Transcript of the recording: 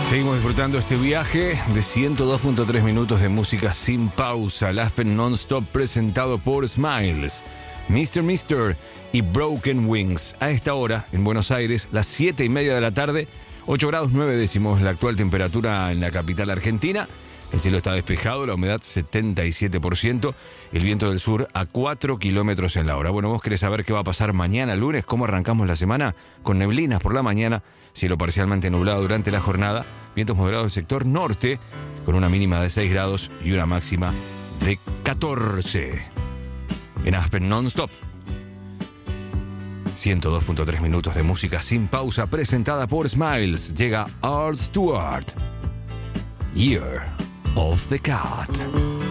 Seguimos disfrutando este viaje de 102.3 minutos de música sin pausa. El Aspen Non-Stop presentado por Smiles, Mr. y Broken Wings. A esta hora, en Buenos Aires, las 7:30 de la tarde, 8 grados 9 décimos la actual temperatura en la capital argentina. El cielo está despejado, la humedad 77%, el viento del sur a 4 kilómetros en la hora. Bueno, vos querés saber qué va a pasar mañana lunes, cómo arrancamos la semana, con neblinas por la mañana, cielo parcialmente nublado durante la jornada, vientos moderados del sector norte, con una mínima de 6 grados y una máxima de 14. En Aspen Non-Stop, 102.3 minutos de música sin pausa presentada por Smiles, llega Earl Stewart, Year of the Cat.